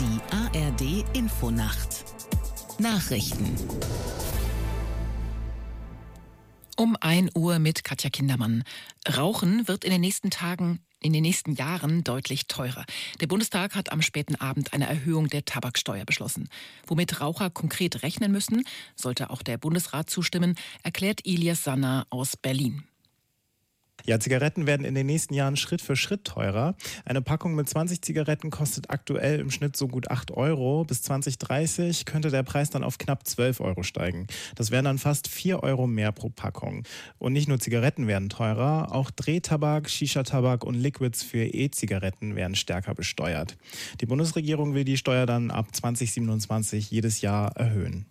Die ARD Infonacht. Nachrichten. Um 1 Uhr mit Katja Kindermann. Rauchen wird in den nächsten Jahren deutlich teurer. Der Bundestag hat am späten Abend eine Erhöhung der Tabaksteuer beschlossen. Womit Raucher konkret rechnen müssen, sollte auch der Bundesrat zustimmen, erklärt Ilias Sanna aus Berlin. Ja, Zigaretten werden in den nächsten Jahren Schritt für Schritt teurer. Eine Packung mit 20 Zigaretten kostet aktuell im Schnitt so gut 8 Euro. Bis 2030 könnte der Preis dann auf knapp 12 Euro steigen. Das wären dann fast 4 Euro mehr pro Packung. Und nicht nur Zigaretten werden teurer, auch Drehtabak, Shisha-Tabak und Liquids für E-Zigaretten werden stärker besteuert. Die Bundesregierung will die Steuer dann ab 2027 jedes Jahr erhöhen.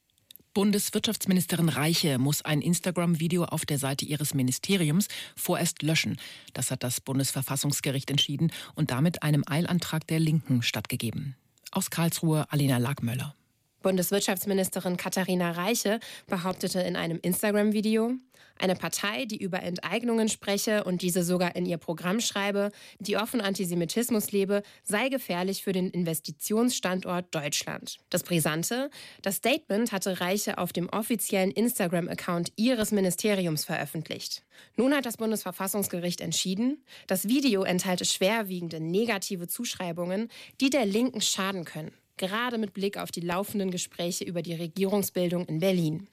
Bundeswirtschaftsministerin Reiche muss ein Instagram-Video auf der Seite ihres Ministeriums vorerst löschen. Das hat das Bundesverfassungsgericht entschieden und damit einem Eilantrag der Linken stattgegeben. Aus Karlsruhe Alena Lagmöller. Bundeswirtschaftsministerin Katharina Reiche behauptete in einem Instagram-Video, eine Partei, die über Enteignungen spreche und diese sogar in ihr Programm schreibe, die offen Antisemitismus lebe, sei gefährlich für den Investitionsstandort Deutschland. Das Brisante, das Statement hatte Reiche auf dem offiziellen Instagram-Account ihres Ministeriums veröffentlicht. Nun hat das Bundesverfassungsgericht entschieden, das Video enthalte schwerwiegende negative Zuschreibungen, die der Linken schaden können. Gerade mit Blick auf die laufenden Gespräche über die Regierungsbildung in Berlin.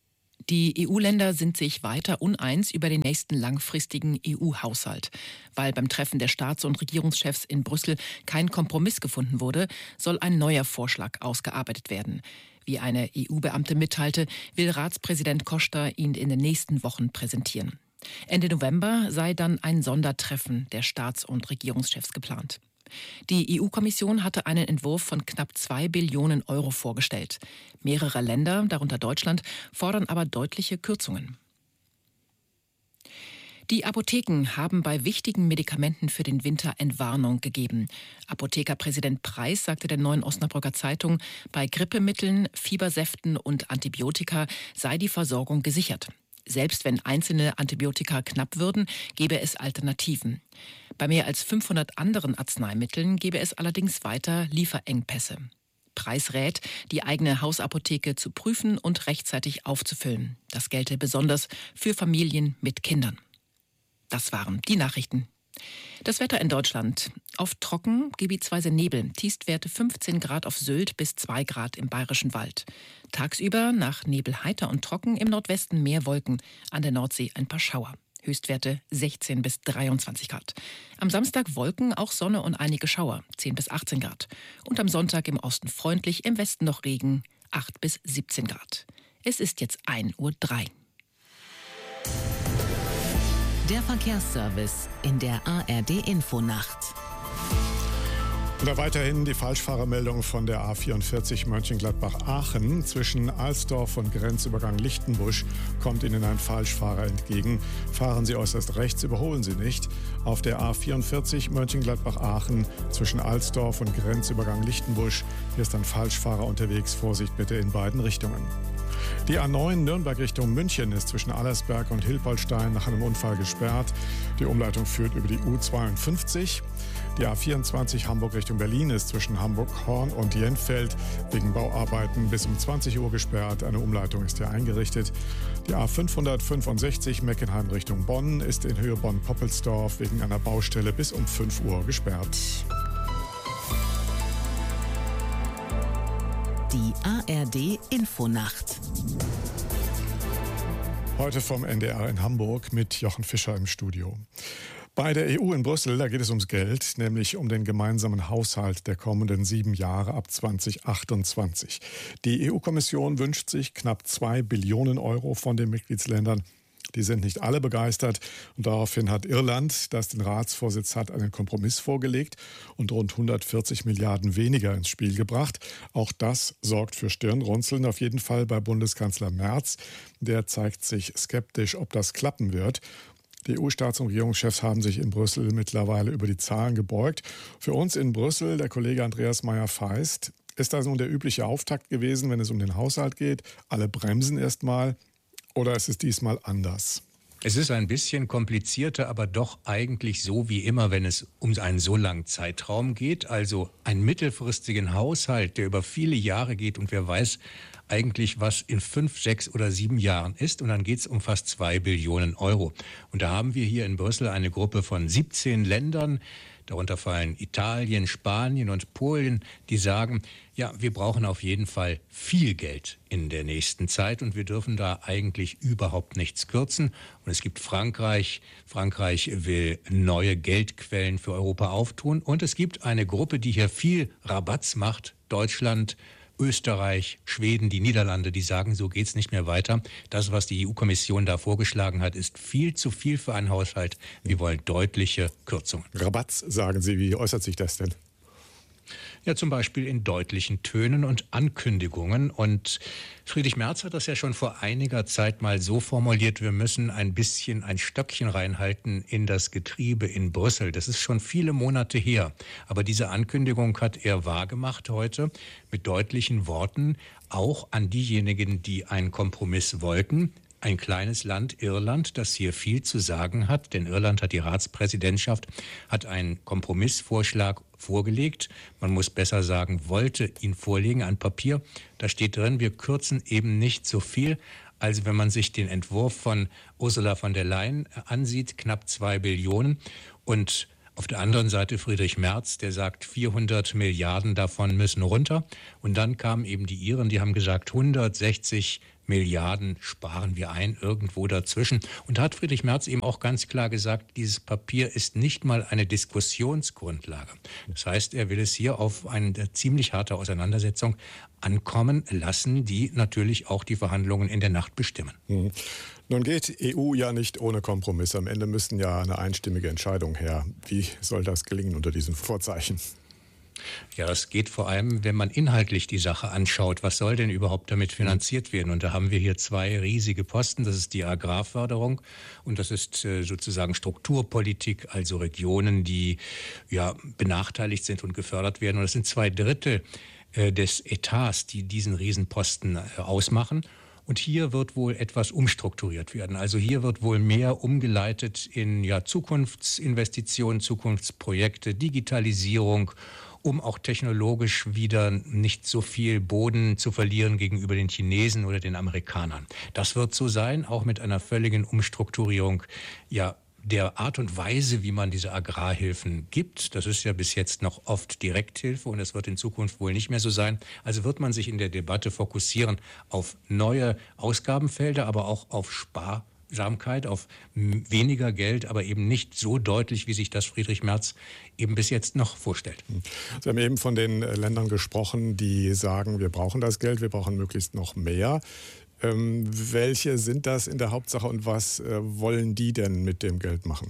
Die EU-Länder sind sich weiter uneins über den nächsten langfristigen EU-Haushalt. Weil beim Treffen der Staats- und Regierungschefs in Brüssel kein Kompromiss gefunden wurde, soll ein neuer Vorschlag ausgearbeitet werden. Wie eine EU-Beamte mitteilte, will Ratspräsident Costa ihn in den nächsten Wochen präsentieren. Ende November sei dann ein Sondertreffen der Staats- und Regierungschefs geplant. Die EU-Kommission hatte einen Entwurf von knapp 2 Billionen Euro vorgestellt. Mehrere Länder, darunter Deutschland, fordern aber deutliche Kürzungen. Die Apotheken haben bei wichtigen Medikamenten für den Winter Entwarnung gegeben. Apothekerpräsident Preis sagte der Neuen Osnabrücker Zeitung, bei Grippemitteln, Fiebersäften und Antibiotika sei die Versorgung gesichert. Selbst wenn einzelne Antibiotika knapp würden, gäbe es Alternativen. Bei mehr als 500 anderen Arzneimitteln gäbe es allerdings weiter Lieferengpässe. Preis rät, die eigene Hausapotheke zu prüfen und rechtzeitig aufzufüllen. Das gelte besonders für Familien mit Kindern. Das waren die Nachrichten. Das Wetter in Deutschland. Oft trocken, gebietsweise Nebel, Tiefstwerte 15 Grad auf Sylt bis 2 Grad im Bayerischen Wald. Tagsüber nach Nebel heiter und trocken, im Nordwesten mehr Wolken, an der Nordsee ein paar Schauer. Höchstwerte 16 bis 23 Grad. Am Samstag Wolken, auch Sonne und einige Schauer, 10 bis 18 Grad. Und am Sonntag im Osten freundlich, im Westen noch Regen, 8 bis 17 Grad. Es ist jetzt 1:03 Uhr. Der Verkehrsservice in der ARD Infonacht. Oder weiterhin die Falschfahrermeldung von der A44 Mönchengladbach-Aachen. Zwischen Alsdorf und Grenzübergang Lichtenbusch kommt Ihnen ein Falschfahrer entgegen. Fahren Sie äußerst rechts, überholen Sie nicht. Auf der A44 Mönchengladbach-Aachen zwischen Alsdorf und Grenzübergang Lichtenbusch. Hier ist ein Falschfahrer unterwegs. Vorsicht bitte in beiden Richtungen. Die A9 Nürnberg Richtung München ist zwischen Allersberg und Hilpoltstein nach einem Unfall gesperrt. Die Umleitung führt über die U52. Die A24 Hamburg Richtung Berlin ist zwischen Hamburg-Horn und Jenfeld wegen Bauarbeiten bis um 20 Uhr gesperrt. Eine Umleitung ist hier eingerichtet. Die A565 Meckenheim Richtung Bonn ist in Höhe Bonn-Poppelsdorf wegen einer Baustelle bis um 5 Uhr gesperrt. Die ARD Infonacht. Heute vom NDR in Hamburg mit Jochen Fischer im Studio. Bei der EU in Brüssel, da geht es ums Geld, nämlich um den gemeinsamen Haushalt der kommenden 7 Jahre ab 2028. Die EU-Kommission wünscht sich knapp 2 Billionen Euro von den Mitgliedsländern. Die sind nicht alle begeistert und daraufhin hat Irland, das den Ratsvorsitz hat, einen Kompromiss vorgelegt und rund 140 Milliarden weniger ins Spiel gebracht. Auch das sorgt für Stirnrunzeln, auf jeden Fall bei Bundeskanzler Merz. Der zeigt sich skeptisch, ob das klappen wird. Die EU-Staats- und Regierungschefs haben sich in Brüssel mittlerweile über die Zahlen gebeugt. Für uns in Brüssel, der Kollege Andreas Meyer-Feist, ist das nun der übliche Auftakt gewesen, wenn es um den Haushalt geht? Alle bremsen erst mal. Oder ist es diesmal anders? Es ist ein bisschen komplizierter, aber doch eigentlich so wie immer, wenn es um einen so langen Zeitraum geht. Also einen mittelfristigen Haushalt, der über viele Jahre geht und wer weiß eigentlich, was in 5, 6 oder 7 Jahren ist. Und dann geht es um fast 2 Billionen Euro. Und da haben wir hier in Brüssel eine Gruppe von 17 Ländern, darunter fallen Italien, Spanien und Polen, die sagen, ja, wir brauchen auf jeden Fall viel Geld in der nächsten Zeit und wir dürfen da eigentlich überhaupt nichts kürzen. Und es gibt Frankreich. Frankreich will neue Geldquellen für Europa auftun. Und es gibt eine Gruppe, die hier viel Rabatz macht, Deutschland, Österreich, Schweden, die Niederlande, die sagen, so geht's nicht mehr weiter. Das, was die EU-Kommission da vorgeschlagen hat, ist viel zu viel für einen Haushalt. Wir wollen deutliche Kürzungen. Rabatz, sagen Sie, wie äußert sich das denn? Ja, zum Beispiel in deutlichen Tönen und Ankündigungen. Und Friedrich Merz hat das ja schon vor einiger Zeit mal so formuliert, wir müssen ein bisschen ein Stöckchen reinhalten in das Getriebe in Brüssel. Das ist schon viele Monate her. Aber diese Ankündigung hat er wahrgemacht heute mit deutlichen Worten, auch an diejenigen, die einen Kompromiss wollten. Ein kleines Land, Irland, das hier viel zu sagen hat, denn Irland hat die Ratspräsidentschaft, hat einen Kompromissvorschlag vorgelegt. Man muss besser sagen, wollte ihn vorlegen, ein Papier. Da steht drin, wir kürzen eben nicht so viel. Also wenn man sich den Entwurf von Ursula von der Leyen ansieht, knapp 2 Billionen und auf der anderen Seite Friedrich Merz, der sagt, 400 Milliarden davon müssen runter. Und dann kamen eben die Iren, die haben gesagt, 160 Milliarden sparen wir ein, irgendwo dazwischen. Und da hat Friedrich Merz eben auch ganz klar gesagt, dieses Papier ist nicht mal eine Diskussionsgrundlage. Das heißt, er will es hier auf eine ziemlich harte Auseinandersetzung ankommen lassen, die natürlich auch die Verhandlungen in der Nacht bestimmen. Mhm. Nun geht EU ja nicht ohne Kompromiss. Am Ende müssten ja eine einstimmige Entscheidung her. Wie soll das gelingen unter diesen Vorzeichen? Ja, das geht vor allem, wenn man inhaltlich die Sache anschaut. Was soll denn überhaupt damit finanziert werden? Und da haben wir hier 2 riesige Posten. Das ist die Agrarförderung und das ist sozusagen Strukturpolitik, also Regionen, die ja benachteiligt sind und gefördert werden. Und das sind 2/3 des Etats, die diesen Riesenposten ausmachen. Und hier wird wohl etwas umstrukturiert werden. Also hier wird wohl mehr umgeleitet in Zukunftsinvestitionen, Zukunftsprojekte, Digitalisierung, um auch technologisch wieder nicht so viel Boden zu verlieren gegenüber den Chinesen oder den Amerikanern. Das wird so sein, auch mit einer völligen Umstrukturierung der Art und Weise, wie man diese Agrarhilfen gibt. Das ist ja bis jetzt noch oft Direkthilfe und das wird in Zukunft wohl nicht mehr so sein. Also wird man sich in der Debatte fokussieren auf neue Ausgabenfelder, aber auch auf Sparsamkeit, auf weniger Geld, aber eben nicht so deutlich, wie sich das Friedrich Merz eben bis jetzt noch vorstellt. Sie haben eben von den Ländern gesprochen, die sagen, wir brauchen das Geld, wir brauchen möglichst noch mehr. Welche sind das in der Hauptsache und was wollen die denn mit dem Geld machen?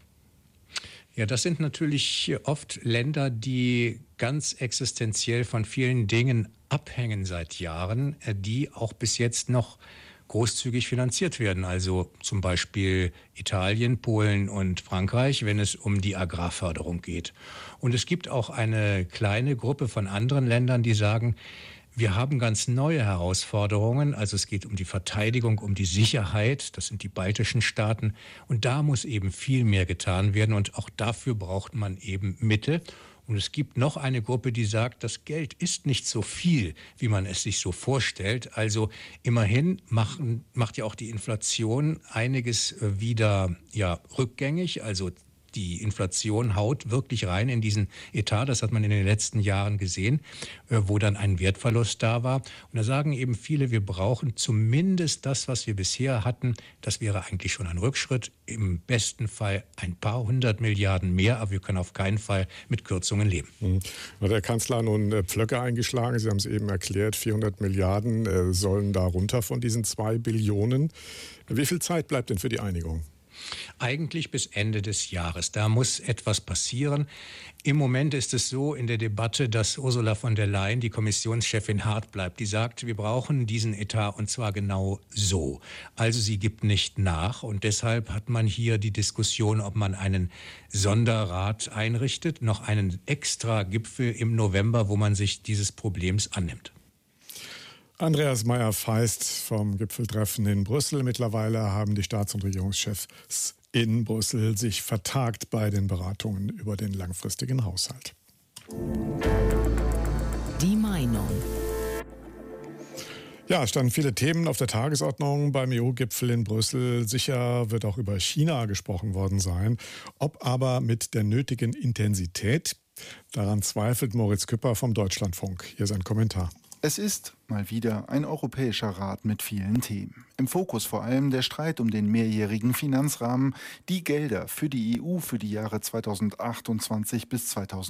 Ja, das sind natürlich oft Länder, die ganz existenziell von vielen Dingen abhängen seit Jahren, die auch bis jetzt noch großzügig finanziert werden. Also zum Beispiel Italien, Polen und Frankreich, wenn es um die Agrarförderung geht. Und es gibt auch eine kleine Gruppe von anderen Ländern, die sagen, wir haben ganz neue Herausforderungen, also es geht um die Verteidigung, um die Sicherheit, das sind die baltischen Staaten und da muss eben viel mehr getan werden und auch dafür braucht man eben Mittel. Und es gibt noch eine Gruppe, die sagt, das Geld ist nicht so viel, wie man es sich so vorstellt. Also immerhin macht ja auch die Inflation einiges wieder rückgängig, also die Inflation haut wirklich rein in diesen Etat. Das hat man in den letzten Jahren gesehen, wo dann ein Wertverlust da war. Und da sagen eben viele, wir brauchen zumindest das, was wir bisher hatten. Das wäre eigentlich schon ein Rückschritt. Im besten Fall ein paar 100 Milliarden mehr, aber wir können auf keinen Fall mit Kürzungen leben. Hat der Kanzler nun Pflöcke eingeschlagen? Sie haben es eben erklärt, 400 Milliarden sollen da runter von diesen 2 Billionen. Wie viel Zeit bleibt denn für die Einigung? Eigentlich bis Ende des Jahres. Da muss etwas passieren. Im Moment ist es so in der Debatte, dass Ursula von der Leyen, die Kommissionschefin, hart bleibt. Die sagt, wir brauchen diesen Etat und zwar genau so. Also sie gibt nicht nach und deshalb hat man hier die Diskussion, ob man einen Sonderrat einrichtet, noch einen extra Gipfel im November, wo man sich dieses Problems annimmt. Andreas Meyer-Feist vom Gipfeltreffen in Brüssel. Mittlerweile haben die Staats- und Regierungschefs in Brüssel sich vertagt bei den Beratungen über den langfristigen Haushalt. Die Meinung. Ja, es standen viele Themen auf der Tagesordnung beim EU-Gipfel in Brüssel. Sicher wird auch über China gesprochen worden sein. Ob aber mit der nötigen Intensität, daran zweifelt Moritz Küpper vom Deutschlandfunk. Hier sein Kommentar. Es ist mal wieder ein europäischer Rat mit vielen Themen. Im Fokus vor allem der Streit um den mehrjährigen Finanzrahmen, die Gelder für die EU für die Jahre 2028 bis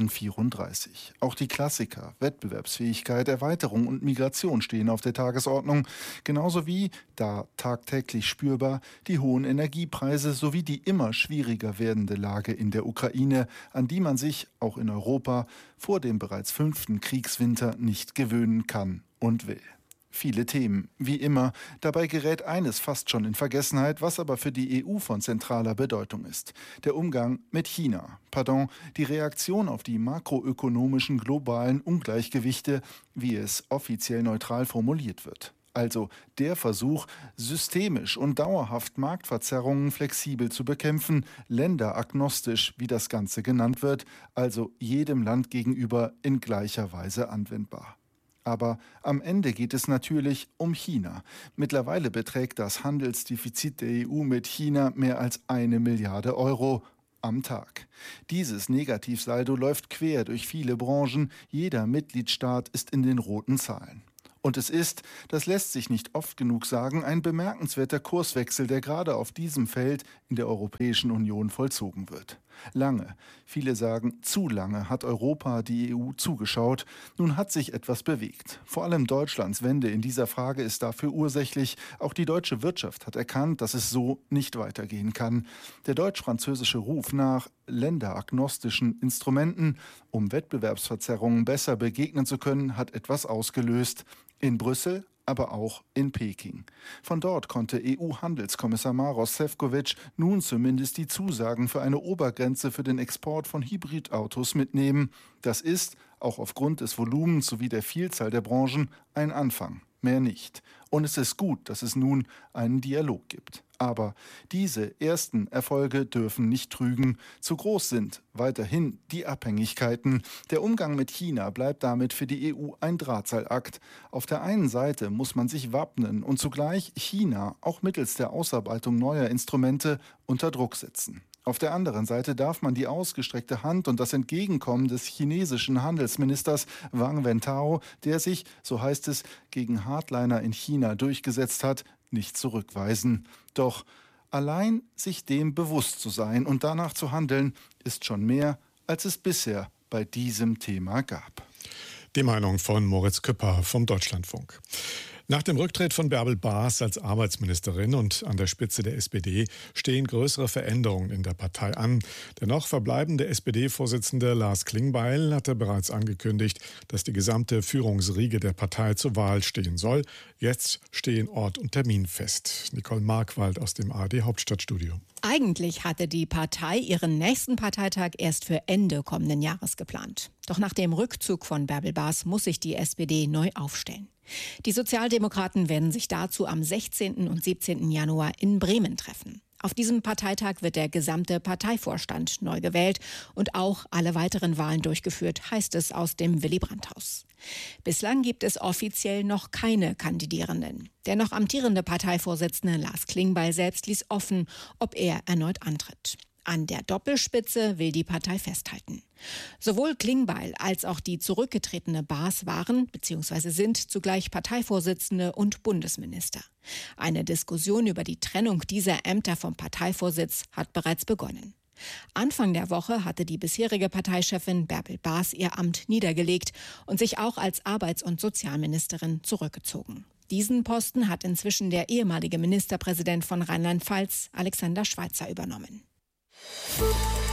2034. Auch die Klassiker Wettbewerbsfähigkeit, Erweiterung und Migration stehen auf der Tagesordnung, genauso wie, da tagtäglich spürbar, die hohen Energiepreise sowie die immer schwieriger werdende Lage in der Ukraine, an die man sich auch in Europa vor dem bereits 5. Kriegswinter nicht gewöhnen kann und will. Viele Themen, wie immer. Dabei gerät eines fast schon in Vergessenheit, was aber für die EU von zentraler Bedeutung ist. Der Umgang mit China. Die Reaktion auf die makroökonomischen globalen Ungleichgewichte, wie es offiziell neutral formuliert wird. Also der Versuch, systemisch und dauerhaft Marktverzerrungen flexibel zu bekämpfen, länderagnostisch, wie das Ganze genannt wird, also jedem Land gegenüber in gleicher Weise anwendbar. Aber am Ende geht es natürlich um China. Mittlerweile beträgt das Handelsdefizit der EU mit China mehr als 1 Milliarde Euro am Tag. Dieses Negativsaldo läuft quer durch viele Branchen. Jeder Mitgliedstaat ist in den roten Zahlen. Und es ist, das lässt sich nicht oft genug sagen, ein bemerkenswerter Kurswechsel, der gerade auf diesem Feld in der Europäischen Union vollzogen wird. Lange, viele sagen zu lange, hat Europa die EU zugeschaut. Nun hat sich etwas bewegt. Vor allem Deutschlands Wende in dieser Frage ist dafür ursächlich. Auch die deutsche Wirtschaft hat erkannt, dass es so nicht weitergehen kann. Der deutsch-französische Ruf nach länderagnostischen Instrumenten, um Wettbewerbsverzerrungen besser begegnen zu können, hat etwas ausgelöst. In Brüssel, aber auch in Peking. Von dort konnte EU-Handelskommissar Maroš Šefčovič nun zumindest die Zusagen für eine Obergrenze für den Export von Hybridautos mitnehmen. Das ist, auch aufgrund des Volumens sowie der Vielzahl der Branchen, ein Anfang, mehr nicht. Und es ist gut, dass es nun einen Dialog gibt. Aber diese ersten Erfolge dürfen nicht trügen. Zu groß sind weiterhin die Abhängigkeiten. Der Umgang mit China bleibt damit für die EU ein Drahtseilakt. Auf der einen Seite muss man sich wappnen und zugleich China auch mittels der Ausarbeitung neuer Instrumente unter Druck setzen. Auf der anderen Seite darf man die ausgestreckte Hand und das Entgegenkommen des chinesischen Handelsministers Wang Wentao, der sich, so heißt es, gegen Hardliner in China durchgesetzt hat, nicht zurückweisen. Doch allein sich dem bewusst zu sein und danach zu handeln, ist schon mehr, als es bisher bei diesem Thema gab. Die Meinung von Moritz Küpper vom Deutschlandfunk. Nach dem Rücktritt von Bärbel Baas als Arbeitsministerin und an der Spitze der SPD stehen größere Veränderungen in der Partei an. Der noch verbleibende SPD-Vorsitzende Lars Klingbeil hatte bereits angekündigt, dass die gesamte Führungsriege der Partei zur Wahl stehen soll. Jetzt stehen Ort und Termin fest. Nicole Markwald aus dem ARD-Hauptstadtstudio. Eigentlich hatte die Partei ihren nächsten Parteitag erst für Ende kommenden Jahres geplant. Doch nach dem Rückzug von Bärbel Baas muss sich die SPD neu aufstellen. Die Sozialdemokraten werden sich dazu am 16. und 17. Januar in Bremen treffen. Auf diesem Parteitag wird der gesamte Parteivorstand neu gewählt und auch alle weiteren Wahlen durchgeführt, heißt es aus dem Willy-Brandt-Haus. Bislang gibt es offiziell noch keine Kandidierenden. Der noch amtierende Parteivorsitzende Lars Klingbeil selbst ließ offen, ob er erneut antritt. An der Doppelspitze will die Partei festhalten. Sowohl Klingbeil als auch die zurückgetretene Baas waren bzw. sind zugleich Parteivorsitzende und Bundesminister. Eine Diskussion über die Trennung dieser Ämter vom Parteivorsitz hat bereits begonnen. Anfang der Woche hatte die bisherige Parteichefin Bärbel Baas ihr Amt niedergelegt und sich auch als Arbeits- und Sozialministerin zurückgezogen. Diesen Posten hat inzwischen der ehemalige Ministerpräsident von Rheinland-Pfalz, Alexander Schweitzer, übernommen.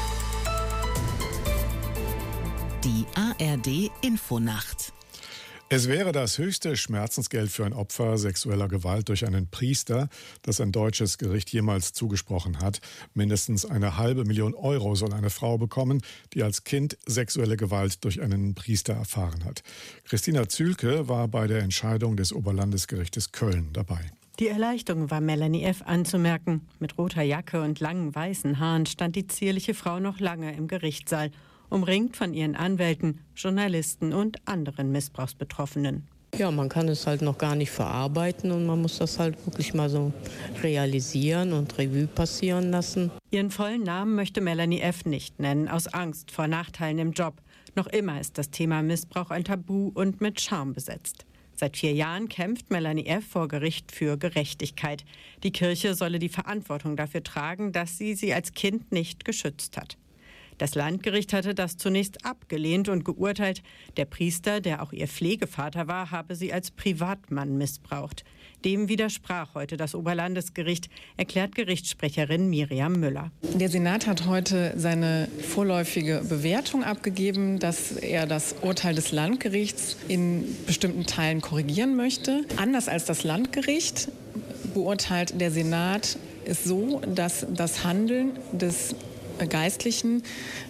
Die ARD Infonacht. Es wäre das höchste Schmerzensgeld für ein Opfer sexueller Gewalt durch einen Priester, das ein deutsches Gericht jemals zugesprochen hat. Mindestens 500.000 Euro soll eine Frau bekommen, die als Kind sexuelle Gewalt durch einen Priester erfahren hat. Christina Zühlke war bei der Entscheidung des Oberlandesgerichtes Köln dabei. Die Erleichterung war Melanie F. anzumerken. Mit roter Jacke und langen weißen Haaren stand die zierliche Frau noch lange im Gerichtssaal, umringt von ihren Anwälten, Journalisten und anderen Missbrauchsbetroffenen. Ja, man kann es halt noch gar nicht verarbeiten und man muss das halt wirklich mal so realisieren und Revue passieren lassen. Ihren vollen Namen möchte Melanie F. nicht nennen, aus Angst vor Nachteilen im Job. Noch immer ist das Thema Missbrauch ein Tabu und mit Scham besetzt. Seit 4 Jahren kämpft Melanie F. vor Gericht für Gerechtigkeit. Die Kirche solle die Verantwortung dafür tragen, dass sie als Kind nicht geschützt hat. Das Landgericht hatte das zunächst abgelehnt und geurteilt, der Priester, der auch ihr Pflegevater war, habe sie als Privatmann missbraucht. Dem widersprach heute das Oberlandesgericht, erklärt Gerichtssprecherin Miriam Müller. Der Senat hat heute seine vorläufige Bewertung abgegeben, dass er das Urteil des Landgerichts in bestimmten Teilen korrigieren möchte. Anders als das Landgericht beurteilt der Senat es so, dass das Handeln des Geistlichen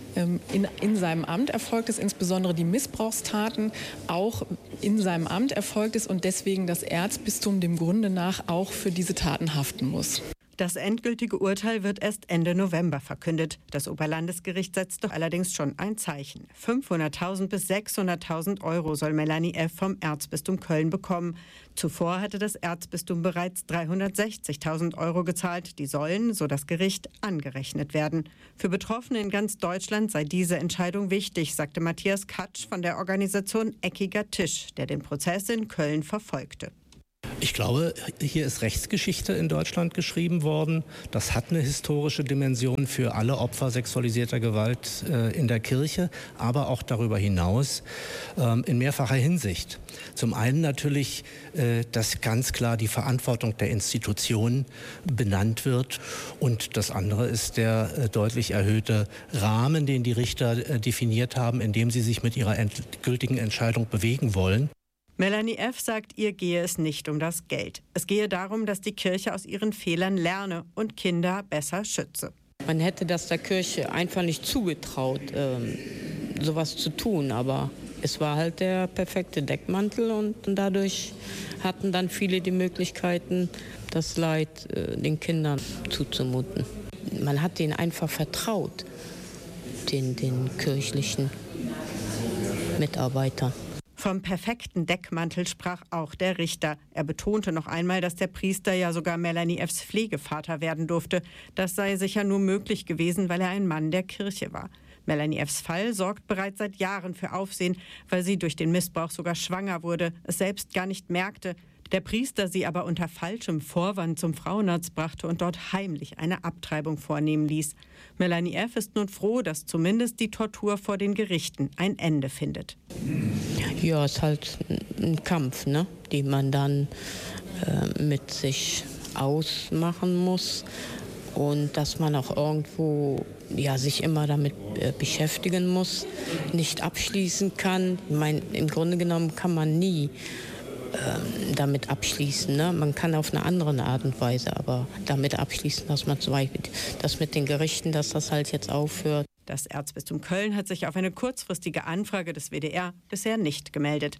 in seinem Amt erfolgt ist, insbesondere die Missbrauchstaten auch in seinem Amt erfolgt ist und deswegen das Erzbistum dem Grunde nach auch für diese Taten haften muss. Das endgültige Urteil wird erst Ende November verkündet. Das Oberlandesgericht setzt doch allerdings schon ein Zeichen. 500.000 bis 600.000 Euro soll Melanie F. vom Erzbistum Köln bekommen. Zuvor hatte das Erzbistum bereits 360.000 Euro gezahlt. Die sollen, so das Gericht, angerechnet werden. Für Betroffene in ganz Deutschland sei diese Entscheidung wichtig, sagte Matthias Katsch von der Organisation Eckiger Tisch, der den Prozess in Köln verfolgte. Ich glaube, hier ist Rechtsgeschichte in Deutschland geschrieben worden. Das hat eine historische Dimension für alle Opfer sexualisierter Gewalt in der Kirche, aber auch darüber hinaus in mehrfacher Hinsicht. Zum einen natürlich, dass ganz klar die Verantwortung der Institutionen benannt wird. Und das andere ist der deutlich erhöhte Rahmen, den die Richter definiert haben, in dem sie sich mit ihrer endgültigen Entscheidung bewegen wollen. Melanie F. sagt, ihr gehe es nicht um das Geld. Es gehe darum, dass die Kirche aus ihren Fehlern lerne und Kinder besser schütze. Man hätte das der Kirche einfach nicht zugetraut, sowas zu tun. Aber es war halt der perfekte Deckmantel und dadurch hatten dann viele die Möglichkeiten, das Leid den Kindern zuzumuten. Man hat denen einfach vertraut, den kirchlichen Mitarbeitern. Vom perfekten Deckmantel sprach auch der Richter. Er betonte noch einmal, dass der Priester ja sogar Melanie F.s Pflegevater werden durfte. Das sei sicher nur möglich gewesen, weil er ein Mann der Kirche war. Melanie F.s Fall sorgt bereits seit Jahren für Aufsehen, weil sie durch den Missbrauch sogar schwanger wurde, es selbst gar nicht merkte. Der Priester sie aber unter falschem Vorwand zum Frauenarzt brachte und dort heimlich eine Abtreibung vornehmen ließ. Melanie F. ist nun froh, dass zumindest die Tortur vor den Gerichten ein Ende findet. Ja, es ist halt ein Kampf, ne, den man dann mit sich ausmachen muss. Und dass man auch irgendwo sich immer damit beschäftigen muss, nicht abschließen kann. Ich meine, im Grunde genommen kann man nie damit abschließen. Ne? Man kann auf eine andere Art und Weise aber damit abschließen, dass man zum Beispiel das mit den Gerichten, dass das halt jetzt aufhört. Das Erzbistum Köln hat sich auf eine kurzfristige Anfrage des WDR bisher nicht gemeldet.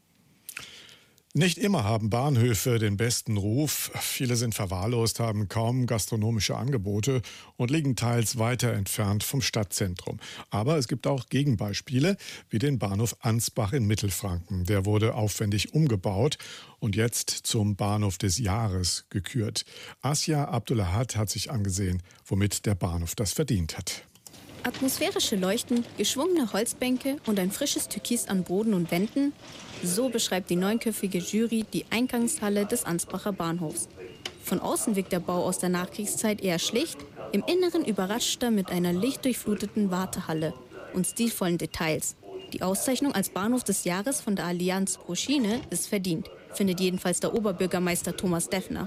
Nicht immer haben Bahnhöfe den besten Ruf. Viele sind verwahrlost, haben kaum gastronomische Angebote und liegen teils weiter entfernt vom Stadtzentrum. Aber es gibt auch Gegenbeispiele, wie den Bahnhof Ansbach in Mittelfranken. Der wurde aufwendig umgebaut und jetzt zum Bahnhof des Jahres gekürt. Asja Abdullahat hat sich angesehen, womit der Bahnhof das verdient hat. Atmosphärische Leuchten, geschwungene Holzbänke und ein frisches Türkis an Boden und Wänden. So beschreibt die 9-köpfige Jury die Eingangshalle des Ansbacher Bahnhofs. Von außen wirkt der Bau aus der Nachkriegszeit eher schlicht, im Inneren überrascht er mit einer lichtdurchfluteten Wartehalle und stilvollen Details. Die Auszeichnung als Bahnhof des Jahres von der Allianz pro Schiene ist verdient, findet jedenfalls der Oberbürgermeister Thomas Deffner.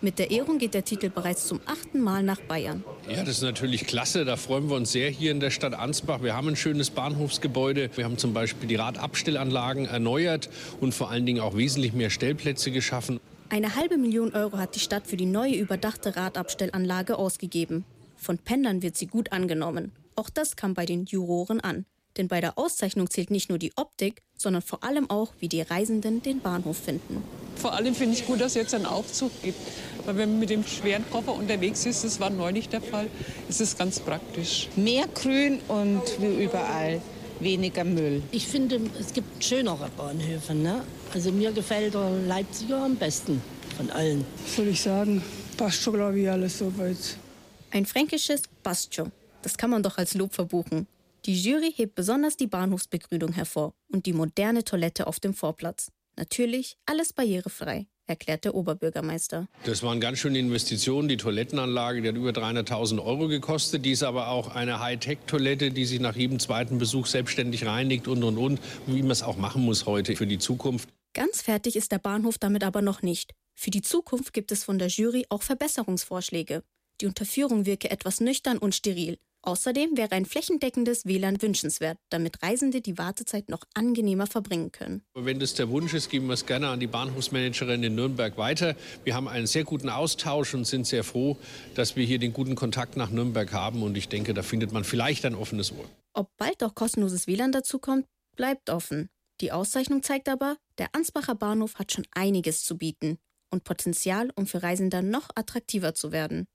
Mit der Ehrung geht der Titel bereits zum 8. Mal nach Bayern. Ja, das ist natürlich klasse. Da freuen wir uns sehr hier in der Stadt Ansbach. Wir haben ein schönes Bahnhofsgebäude. Wir haben zum Beispiel die Radabstellanlagen erneuert und vor allen Dingen auch wesentlich mehr Stellplätze geschaffen. 500.000 Euro hat die Stadt für die neue überdachte Radabstellanlage ausgegeben. Von Pendlern wird sie gut angenommen. Auch das kam bei den Juroren an. Denn bei der Auszeichnung zählt nicht nur die Optik, sondern vor allem auch, wie die Reisenden den Bahnhof finden. Vor allem finde ich gut, dass es jetzt einen Aufzug gibt. Weil wenn man mit dem schweren Koffer unterwegs ist, das war neulich der Fall, ist es ganz praktisch. Mehr Grün und wie überall weniger Müll. Ich finde, es gibt schönere Bahnhöfe. Ne? Also mir gefällt der Leipziger am besten von allen. Was soll ich sagen? Passt schon, glaube ich, alles soweit. Ein fränkisches passt schon. Das kann man doch als Lob verbuchen. Die Jury hebt besonders die Bahnhofsbegrünung hervor und die moderne Toilette auf dem Vorplatz. Natürlich alles barrierefrei, erklärt der Oberbürgermeister. Das waren ganz schöne Investitionen. Die Toilettenanlage, die hat über 300.000 Euro gekostet. Die ist aber auch eine Hightech-Toilette, die sich nach jedem zweiten Besuch selbstständig reinigt und. Wie man es auch machen muss heute für die Zukunft. Ganz fertig ist der Bahnhof damit aber noch nicht. Für die Zukunft gibt es von der Jury auch Verbesserungsvorschläge. Die Unterführung wirke etwas nüchtern und steril. Außerdem wäre ein flächendeckendes WLAN wünschenswert, damit Reisende die Wartezeit noch angenehmer verbringen können. Wenn das der Wunsch ist, geben wir es gerne an die Bahnhofsmanagerin in Nürnberg weiter. Wir haben einen sehr guten Austausch und sind sehr froh, dass wir hier den guten Kontakt nach Nürnberg haben. Und ich denke, da findet man vielleicht ein offenes Ohr. Ob bald auch kostenloses WLAN dazukommt, bleibt offen. Die Auszeichnung zeigt aber, der Ansbacher Bahnhof hat schon einiges zu bieten und Potenzial, um für Reisende noch attraktiver zu werden.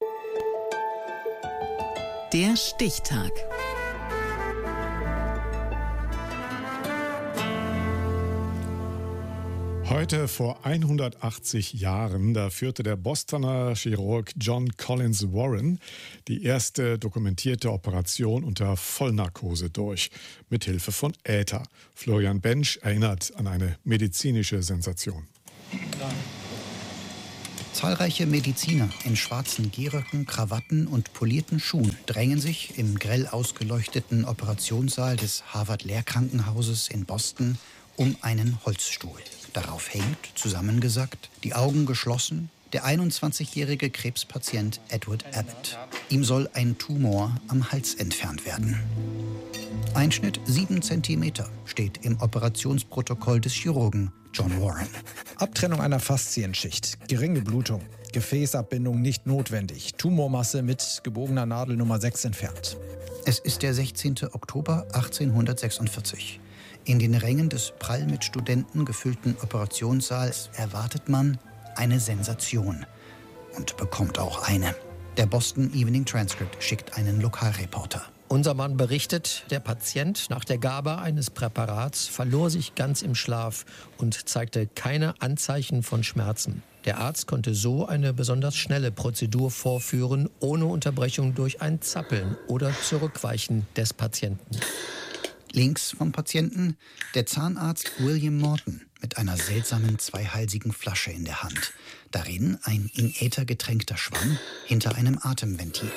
Der Stichtag. Heute vor 180 Jahren, da führte der Bostoner Chirurg John Collins Warren die erste dokumentierte Operation unter Vollnarkose durch, mithilfe von Äther. Florian Bensch erinnert an eine medizinische Sensation. Zahlreiche Mediziner in schwarzen Gehröcken, Krawatten und polierten Schuhen drängen sich im grell ausgeleuchteten Operationssaal des Harvard-Lehrkrankenhauses in Boston um einen Holzstuhl. Darauf hängt, zusammengesackt, die Augen geschlossen, der 21-jährige Krebspatient Edward Abbott. Ihm soll ein Tumor am Hals entfernt werden. Einschnitt 7 cm steht im Operationsprotokoll des Chirurgen John Warren. Abtrennung einer Faszienschicht, geringe Blutung, Gefäßabbindung nicht notwendig, Tumormasse mit gebogener Nadel Nummer 6 entfernt. Es ist der 16. Oktober 1846. In den Rängen des prall mit Studenten gefüllten Operationssaals erwartet man eine Sensation und bekommt auch eine. Der Boston Evening Transcript schickt einen Lokalreporter. Unser Mann berichtet, der Patient nach der Gabe eines Präparats verlor sich ganz im Schlaf und zeigte keine Anzeichen von Schmerzen. Der Arzt konnte so eine besonders schnelle Prozedur vorführen, ohne Unterbrechung durch ein Zappeln oder Zurückweichen des Patienten. Links vom Patienten der Zahnarzt William Morton mit einer seltsamen zweihalsigen Flasche in der Hand. Darin ein in Äther getränkter Schwamm hinter einem Atemventil.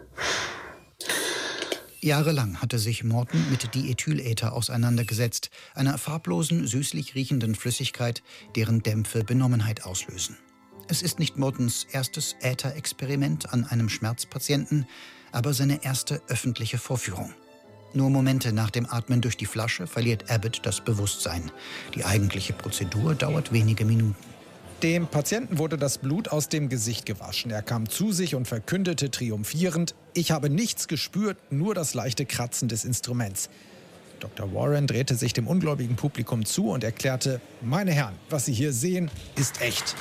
Jahrelang hatte sich Morton mit Diethyläther auseinandergesetzt, einer farblosen, süßlich riechenden Flüssigkeit, deren Dämpfe Benommenheit auslösen. Es ist nicht Mortons erstes Äther-Experiment an einem Schmerzpatienten, aber seine erste öffentliche Vorführung. Nur Momente nach dem Atmen durch die Flasche verliert Abbott das Bewusstsein. Die eigentliche Prozedur dauert wenige Minuten. Dem Patienten wurde das Blut aus dem Gesicht gewaschen. Er kam zu sich und verkündete triumphierend: Ich habe nichts gespürt, nur das leichte Kratzen des Instruments. Dr. Warren drehte sich dem ungläubigen Publikum zu und erklärte: Meine Herren, was Sie hier sehen, ist echt.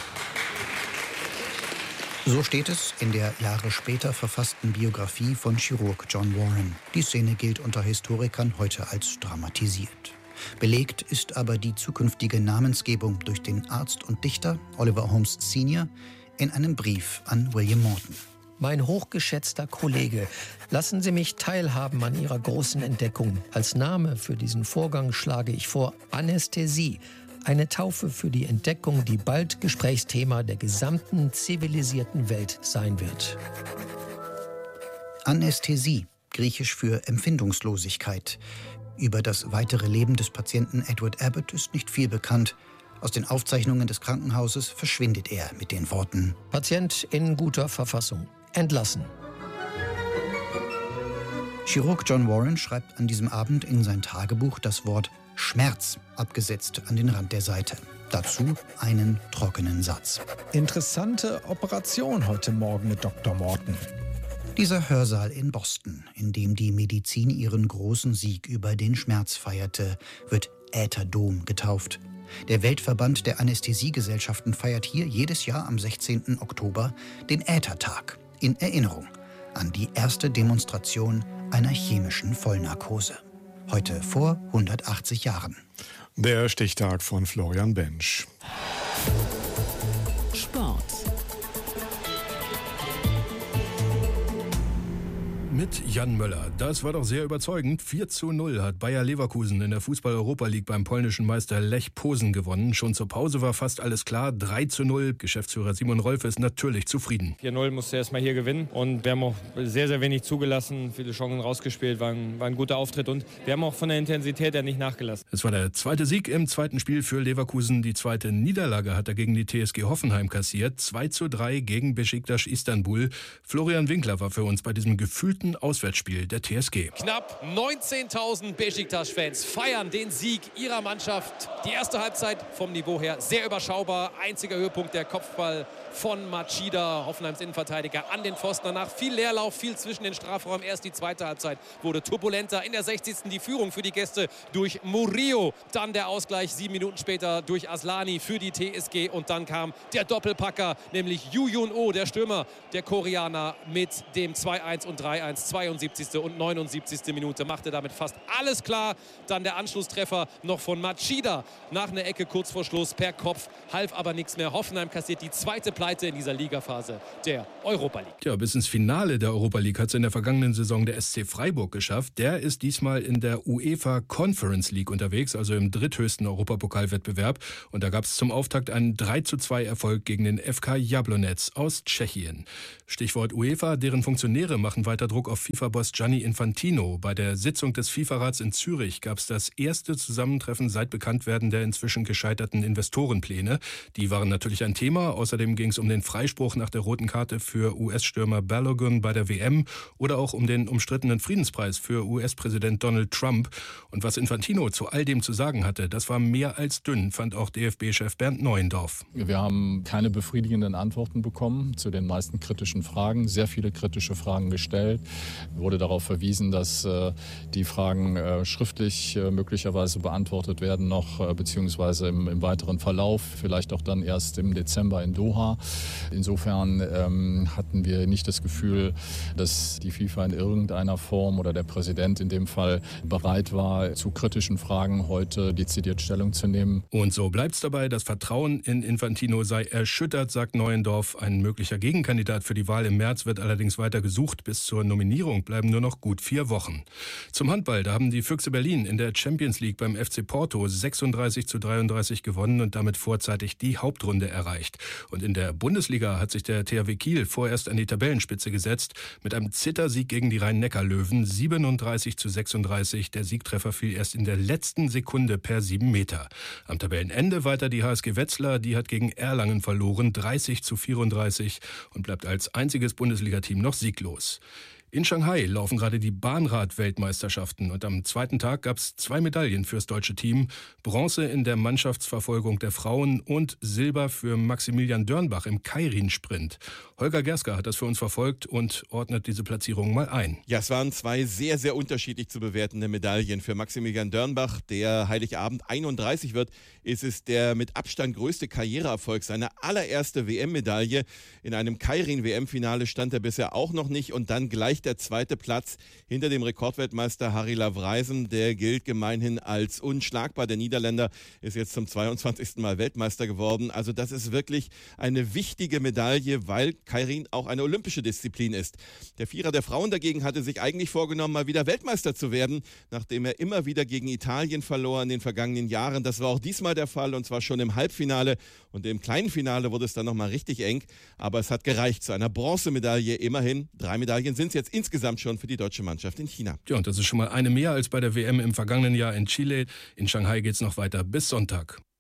So steht es in der Jahre später verfassten Biografie von Chirurg John Warren. Die Szene gilt unter Historikern heute als dramatisiert. Belegt ist aber die zukünftige Namensgebung durch den Arzt und Dichter Oliver Holmes Sr. in einem Brief an William Morton. Mein hochgeschätzter Kollege, lassen Sie mich teilhaben an Ihrer großen Entdeckung. Als Name für diesen Vorgang schlage ich vor Anästhesie. Eine Taufe für die Entdeckung, die bald Gesprächsthema der gesamten zivilisierten Welt sein wird. Anästhesie, griechisch für Empfindungslosigkeit. Über das weitere Leben des Patienten Edward Abbott ist nicht viel bekannt. Aus den Aufzeichnungen des Krankenhauses verschwindet er mit den Worten: Patient in guter Verfassung. Entlassen. Chirurg John Warren schreibt an diesem Abend in sein Tagebuch das Wort Schmerz abgesetzt an den Rand der Seite. Dazu einen trockenen Satz. Interessante Operation heute Morgen mit Dr. Morton. Dieser Hörsaal in Boston, in dem die Medizin ihren großen Sieg über den Schmerz feierte, wird Ätherdom getauft. Der Weltverband der Anästhesiegesellschaften feiert hier jedes Jahr am 16. Oktober den Äthertag in Erinnerung an die erste Demonstration einer chemischen Vollnarkose. Heute vor 180 Jahren. Der Stichtag von Florian Bensch. Sport. Mit Jan Möller. Das war doch sehr überzeugend. 4:0 hat Bayer Leverkusen in der Fußball-Europa League beim polnischen Meister Lech Posen gewonnen. Schon zur Pause war fast alles klar. 3:0. Geschäftsführer Simon Rolfe ist natürlich zufrieden. 4:0 musste erstmal hier gewinnen. Und wir haben auch sehr, sehr wenig zugelassen. Viele Chancen rausgespielt. War ein guter Auftritt. Und wir haben auch von der Intensität her nicht nachgelassen. Es war der zweite Sieg im zweiten Spiel für Leverkusen. Die zweite Niederlage hat er gegen die TSG Hoffenheim kassiert. 2:3 gegen Beşiktaş Istanbul. Florian Winkler war für uns bei diesem gefühlten Auswärtsspiel der TSG. Knapp 19.000 Beşiktaş-Fans feiern den Sieg ihrer Mannschaft. Die erste Halbzeit vom Niveau her sehr überschaubar. Einziger Höhepunkt der Kopfball von Machida, Hoffenheims Innenverteidiger, an den Pfosten. Danach viel Leerlauf, viel zwischen den Strafraum. Erst die zweite Halbzeit wurde turbulenter. In der 60. die Führung für die Gäste durch Murillo. Dann der Ausgleich 7 Minuten später durch Aslani für die TSG. Und dann kam der Doppelpacker, nämlich Yu Jun-oh, der Stürmer, der Koreaner, mit dem 2:1 und 3:1. 72. und 79. Minute machte damit fast alles klar. Dann der Anschlusstreffer noch von Machida nach einer Ecke kurz vor Schluss per Kopf. Half aber nichts mehr. Hoffenheim kassiert die zweite Pleite in dieser Ligaphase der Europa League. Ja, bis ins Finale der Europa League hat es in der vergangenen Saison der SC Freiburg geschafft. Der ist diesmal in der UEFA Conference League unterwegs, also im dritthöchsten Europapokalwettbewerb. Und da gab es zum Auftakt einen 3:2 Erfolg gegen den FK Jablonec aus Tschechien. Stichwort UEFA, deren Funktionäre machen weiter Druck auf FIFA-Boss Gianni Infantino. Bei der Sitzung des FIFA-Rats in Zürich gab es das erste Zusammentreffen seit Bekanntwerden der inzwischen gescheiterten Investorenpläne. Die waren natürlich ein Thema. Außerdem ging es um den Freispruch nach der roten Karte für US-Stürmer Balogun bei der WM oder auch um den umstrittenen Friedenspreis für US-Präsident Donald Trump. Und was Infantino zu all dem zu sagen hatte, das war mehr als dünn, fand auch DFB-Chef Bernd Neuendorf. Wir haben keine befriedigenden Antworten bekommen zu den meisten kritischen Fragen. Sehr viele kritische Fragen gestellt. Wurde darauf verwiesen, dass die Fragen schriftlich möglicherweise beantwortet werden noch, beziehungsweise im weiteren Verlauf, vielleicht auch dann erst im Dezember in Doha. Insofern hatten wir nicht das Gefühl, dass die FIFA in irgendeiner Form oder der Präsident in dem Fall bereit war, zu kritischen Fragen heute dezidiert Stellung zu nehmen. Und so bleibt es dabei, das Vertrauen in Infantino sei erschüttert, sagt Neuendorf. Ein möglicher Gegenkandidat für die Wahl im März wird allerdings weiter gesucht. Bis zur Nominierung bleiben nur noch gut 4 Wochen. Zum Handball, da haben die Füchse Berlin in der Champions League beim FC Porto 36:33 gewonnen und damit vorzeitig die Hauptrunde erreicht. Und in der Bundesliga hat sich der THW Kiel vorerst an die Tabellenspitze gesetzt mit einem Zittersieg gegen die Rhein-Neckar-Löwen 37:36. Der Siegtreffer fiel erst in der letzten Sekunde per 7 Meter. Am Tabellenende weiter die HSG Wetzlar, die hat gegen Erlangen verloren 30:34 und bleibt als einziges Bundesliga-Team noch sieglos. In Shanghai laufen gerade die Bahnrad-Weltmeisterschaften und am zweiten Tag gab es 2 Medaillen fürs deutsche Team. Bronze in der Mannschaftsverfolgung der Frauen und Silber für Maximilian Dörnbach im Keirin-Sprint. Holger Gerska hat das für uns verfolgt und ordnet diese Platzierung mal ein. Ja, es waren 2 sehr, sehr unterschiedlich zu bewertende Medaillen. Für Maximilian Dörnbach, der Heiligabend 31 wird, ist es der mit Abstand größte Karriereerfolg. Seine allererste WM-Medaille. In einem Keirin-WM-Finale stand er bisher auch noch nicht und dann gleich der zweite Platz hinter dem Rekordweltmeister Harry Lavrijsen. Der gilt gemeinhin als unschlagbar. Der Niederländer ist jetzt zum 22. Mal Weltmeister geworden. Also das ist wirklich eine wichtige Medaille, weil Keirin auch eine olympische Disziplin ist. Der Vierer der Frauen dagegen hatte sich eigentlich vorgenommen, mal wieder Weltmeister zu werden, nachdem er immer wieder gegen Italien verlor in den vergangenen Jahren. Das war auch diesmal der Fall und zwar schon im Halbfinale. Und im kleinen Finale wurde es dann nochmal richtig eng. Aber es hat gereicht zu einer Bronzemedaille. Immerhin 3 Medaillen sind es jetzt insgesamt schon für die deutsche Mannschaft in China. Ja, und das ist schon mal eine mehr als bei der WM im vergangenen Jahr in Chile. In Shanghai geht es noch weiter bis Sonntag.